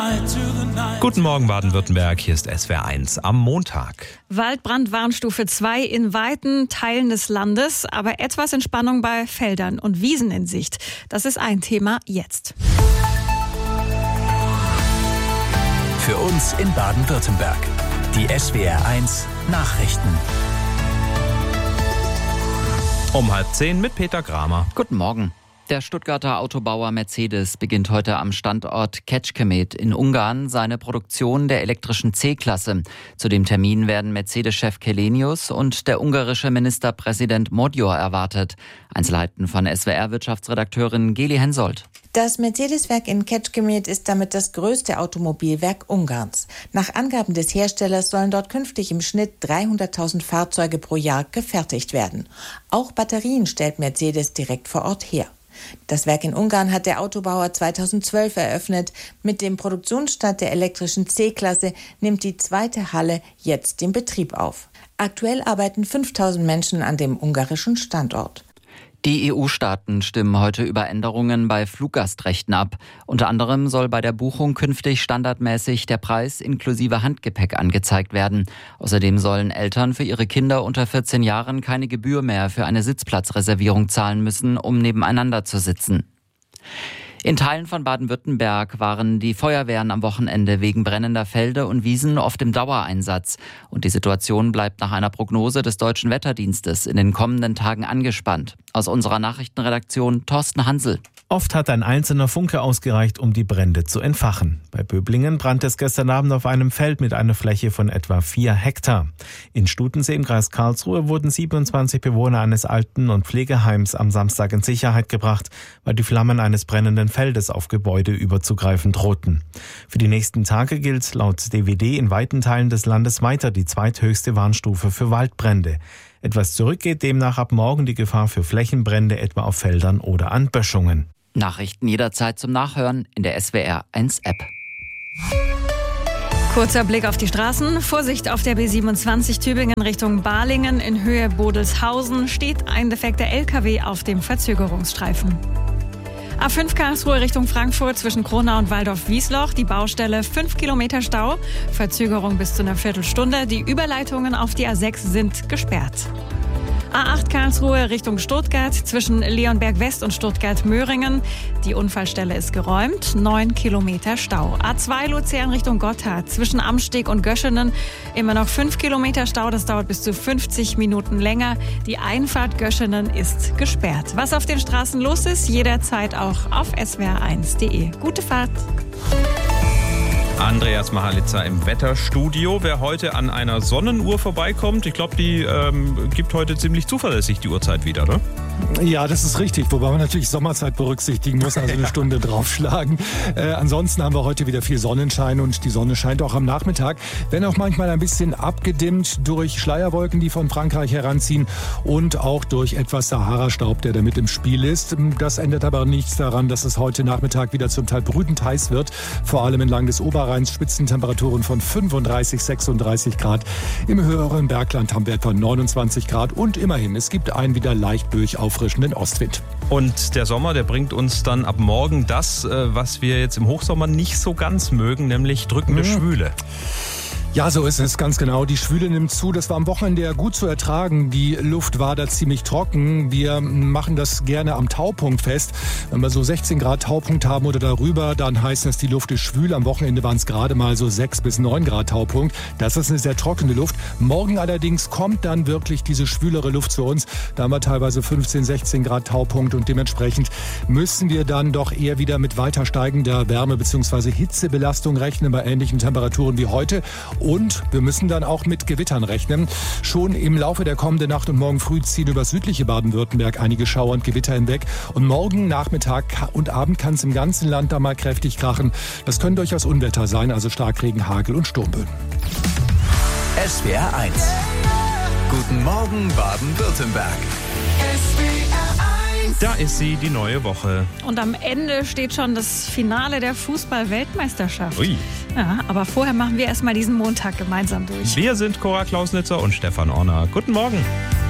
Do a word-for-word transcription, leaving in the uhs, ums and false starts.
Guten Morgen Baden-Württemberg, hier ist S W R eins am Montag. Waldbrandwarnstufe zwei in weiten Teilen des Landes, aber etwas Entspannung bei Feldern und Wiesen in Sicht. Das ist ein Thema jetzt. Für uns in Baden-Württemberg. Die S W R eins Nachrichten. Um halb zehn mit Peter Kramer. Guten Morgen. Der Stuttgarter Autobauer Mercedes beginnt heute am Standort Kecskemét in Ungarn seine Produktion der elektrischen C-Klasse. Zu dem Termin werden Mercedes-Chef Källenius und der ungarische Ministerpräsident Magyar erwartet. Einzelheiten von S W R-Wirtschaftsredakteurin Geli Hensoldt. Das Mercedes-Werk in Kecskemét ist damit das größte Automobilwerk Ungarns. Nach Angaben des Herstellers sollen dort künftig im Schnitt dreihunderttausend Fahrzeuge pro Jahr gefertigt werden. Auch Batterien stellt Mercedes direkt vor Ort her. Das Werk in Ungarn hat der Autobauer zweitausendzwölf eröffnet. Mit dem Produktionsstart der elektrischen C-Klasse nimmt die zweite Halle jetzt den Betrieb auf. Aktuell arbeiten fünftausend Menschen an dem ungarischen Standort. Die E U-Staaten stimmen heute über Änderungen bei Fluggastrechten ab. Unter anderem soll bei der Buchung künftig standardmäßig der Preis inklusive Handgepäck angezeigt werden. Außerdem sollen Eltern für ihre Kinder unter vierzehn Jahren keine Gebühr mehr für eine Sitzplatzreservierung zahlen müssen, um nebeneinander zu sitzen. In Teilen von Baden-Württemberg waren die Feuerwehren am Wochenende wegen brennender Felder und Wiesen oft im Dauereinsatz. Und die Situation bleibt nach einer Prognose des Deutschen Wetterdienstes in den kommenden Tagen angespannt. Aus unserer Nachrichtenredaktion Thorsten Hansel. Oft hat ein einzelner Funke ausgereicht, um die Brände zu entfachen. Bei Böblingen brannte es gestern Abend auf einem Feld mit einer Fläche von etwa vier Hektar. In Stutensee im Kreis Karlsruhe wurden siebenundzwanzig Bewohner eines Alten- und Pflegeheims am Samstag in Sicherheit gebracht, weil die Flammen eines brennenden Feldes auf Gebäude überzugreifen drohten. Für die nächsten Tage gilt laut D W D in weiten Teilen des Landes weiter die zweithöchste Warnstufe für Waldbrände. Etwas zurück geht demnach ab morgen die Gefahr für Flächenbrände etwa auf Feldern oder an Böschungen. Nachrichten jederzeit zum Nachhören in der S W R eins App. Kurzer Blick auf die Straßen. Vorsicht auf der B siebenundzwanzig Tübingen Richtung Balingen in Höhe Bodelshausen steht ein defekter L K W auf dem Verzögerungsstreifen. A fünf Karlsruhe Richtung Frankfurt zwischen Kronau und Waldorf-Wiesloch. Die Baustelle fünf Kilometer Stau. Verzögerung bis zu einer Viertelstunde. Die Überleitungen auf die A sechs sind gesperrt. A acht Karlsruhe Richtung Stuttgart zwischen Leonberg West und Stuttgart-Möhringen. Die Unfallstelle ist geräumt. neun Kilometer Stau. A zwei Luzern Richtung Gotthard zwischen Amsteg und Göschenen. Immer noch fünf Kilometer Stau. Das dauert bis zu fünfzig Minuten länger. Die Einfahrt Göschenen ist gesperrt. Was auf den Straßen los ist, jederzeit auch auf S W R eins punkt de. Gute Fahrt. Andreas Mahalitzer im Wetterstudio. Wer heute an einer Sonnenuhr vorbeikommt, ich glaube, die ähm, gibt heute ziemlich zuverlässig die Uhrzeit wieder, ne? Ja, das ist richtig, wobei man natürlich Sommerzeit berücksichtigen muss, also eine Stunde draufschlagen. Äh, ansonsten haben wir heute wieder viel Sonnenschein und die Sonne scheint auch am Nachmittag, wenn auch manchmal ein bisschen abgedimmt durch Schleierwolken, die von Frankreich heranziehen und auch durch etwas Sahara-Staub, der da mit im Spiel ist. Das ändert aber nichts daran, dass es heute Nachmittag wieder zum Teil brütend heiß wird, vor allem entlang des Oberrheins Spitzentemperaturen von fünfunddreißig, sechsunddreißig Grad. Im höheren Bergland haben wir etwa neunundzwanzig Grad und immerhin, es gibt einen wieder leicht böig auffrischenden Ostwind. Und der Sommer, der bringt uns dann ab morgen das, was wir jetzt im Hochsommer nicht so ganz mögen, nämlich drückende hm. Schwüle. Ja, so ist es, ganz genau. Die Schwüle nimmt zu. Das war am Wochenende ja gut zu ertragen. Die Luft war da ziemlich trocken. Wir machen das gerne am Taupunkt fest. Wenn wir so sechzehn Grad Taupunkt haben oder darüber, dann heißt es, die Luft ist schwül. Am Wochenende waren es gerade mal so sechs bis neun Grad Taupunkt. Das ist eine sehr trockene Luft. Morgen allerdings kommt dann wirklich diese schwülere Luft zu uns. Da haben wir teilweise fünfzehn, sechzehn Grad Taupunkt und dementsprechend müssen wir dann doch eher wieder mit weiter steigender Wärme- bzw. Hitzebelastung rechnen bei ähnlichen Temperaturen wie heute. Und wir müssen dann auch mit Gewittern rechnen. Schon im Laufe der kommenden Nacht und morgen früh ziehen über südliche Baden-Württemberg einige Schauer und Gewitter hinweg. Und morgen Nachmittag und Abend kann es im ganzen Land da mal kräftig krachen. Das können durchaus Unwetter sein, also Starkregen, Hagel und Sturmböen. S W R eins. Guten Morgen Baden-Württemberg. Da ist sie, die neue Woche. Und am Ende steht schon das Finale der Fußball-Weltmeisterschaft. Ui. Ja, aber vorher machen wir erstmal diesen Montag gemeinsam durch. Wir sind Cora Klausnitzer und Stefan Orner. Guten Morgen.